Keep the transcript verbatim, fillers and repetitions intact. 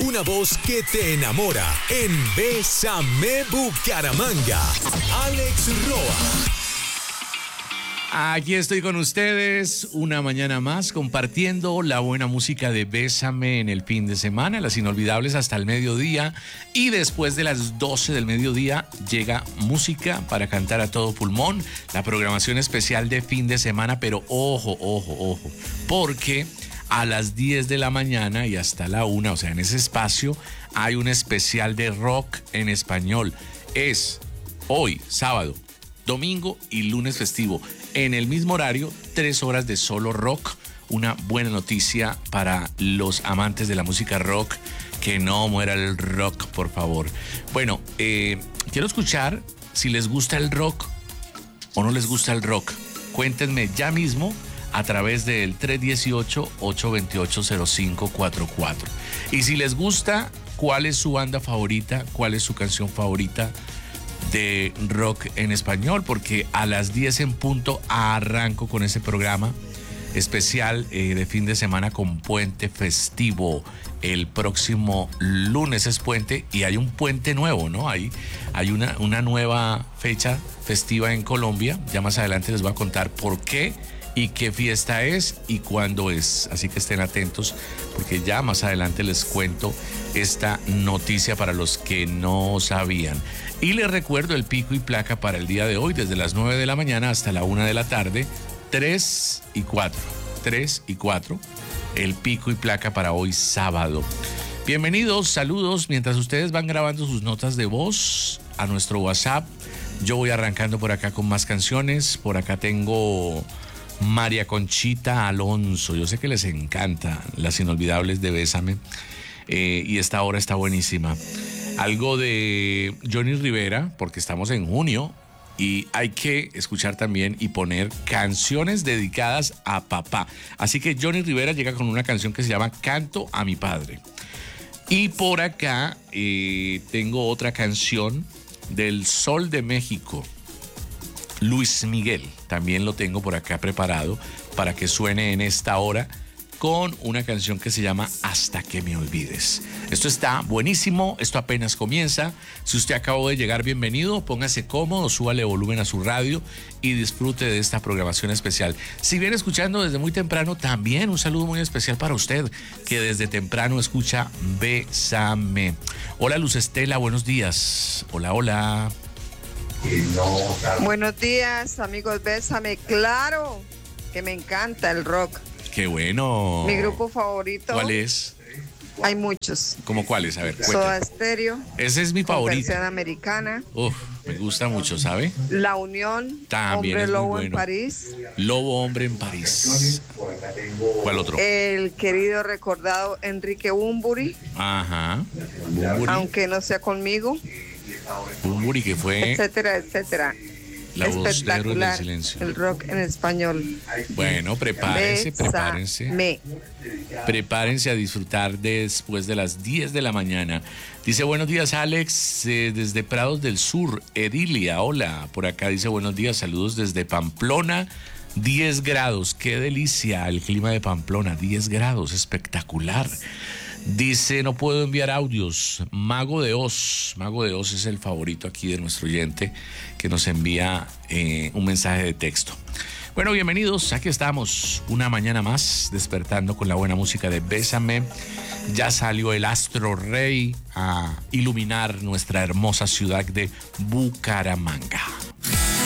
Una voz que te enamora en Bésame Bucaramanga. Alex Roa. Aquí estoy con ustedes una mañana más compartiendo la buena música de Bésame en el fin de semana, las inolvidables hasta el mediodía, y después de las doce del mediodía llega música para cantar a todo pulmón, la programación especial de fin de semana, pero ojo, ojo, ojo, porque a las diez de la mañana y hasta la una, o sea, en ese espacio hay un especial de rock en español. Es hoy, sábado, domingo y lunes festivo. En el mismo horario, tres horas de solo rock. Una buena noticia para los amantes de la música rock. Que no muera el rock, por favor. Bueno, eh, quiero escuchar si les gusta el rock o no les gusta el rock. Cuéntenme ya mismo a través del tres uno ocho, ocho dos ocho, cero cinco cuatro cuatro. Y si les gusta, ¿cuál es su banda favorita? ¿Cuál es su canción favorita de rock en español? Porque a las diez en punto arranco con ese programa especial eh, de fin de semana con puente festivo. El próximo lunes es puente y hay un puente nuevo, ¿no? Hay, hay una, una nueva fecha festiva en Colombia. Ya más adelante les voy a contar por qué y qué fiesta es y cuándo es. Así que estén atentos porque ya más adelante les cuento esta noticia para los que no sabían. Y les recuerdo el pico y placa para el día de hoy, desde las nueve de la mañana hasta la una de la tarde, tres y cuatro. tres y cuatro, el pico y placa para hoy sábado. Bienvenidos, saludos, mientras ustedes van grabando sus notas de voz a nuestro WhatsApp. Yo voy arrancando por acá con más canciones. Por acá tengo María Conchita Alonso. Yo sé que les encanta las inolvidables de Bésame. Eh, y esta hora está buenísima. Algo de Johnny Rivera, porque estamos en junio y hay que escuchar también y poner canciones dedicadas a papá. Así que Johnny Rivera llega con una canción que se llama Canto a mi padre. Y por acá eh, tengo otra canción del Sol de México, Luis Miguel. También lo tengo por acá preparado para que suene en esta hora con una canción que se llama Hasta que me olvides. Esto está buenísimo, esto apenas comienza. Si usted acabó de llegar, bienvenido, póngase cómodo, súbale volumen a su radio y disfrute de esta programación especial. Si viene escuchando desde muy temprano, también un saludo muy especial para usted, que desde temprano escucha Bésame. Hola Luz Estela, buenos días. Hola, hola. Buenos días, amigos, Bésame. Claro que me encanta el rock. Qué bueno. Mi grupo favorito. ¿Cuál es? Hay muchos. ¿Cómo cuáles? A ver, cuéntame. Soda Stereo. Ese es mi favorito. Versión americana. Uf, me gusta mucho, ¿sabe? La Unión. También Hombre es muy Lobo bueno. en París. Lobo Hombre en París. ¿Cuál otro? El querido recordado Enrique Bunbury. Ajá. Bunbury. Aunque no sea conmigo. Bunbury, que fue etcétera, etcétera. la voz de Héroes del Espectacular. Silencio. El rock en español. Bueno, prepárense, Bésame. prepárense. Prepárense a disfrutar después de las diez de la mañana. Dice, buenos días, Alex, eh, desde Prados del Sur. Edilia, hola. Por acá dice, buenos días, saludos desde Pamplona. diez grados, qué delicia el clima de Pamplona. diez grados, espectacular. Dice, no puedo enviar audios. Mago de Oz. Mago de Oz es el favorito aquí de nuestro oyente que nos envía eh, un mensaje de texto. Bueno, bienvenidos. Aquí estamos una mañana más despertando con la buena música de Bésame. Ya salió el astro rey a iluminar nuestra hermosa ciudad de Bucaramanga.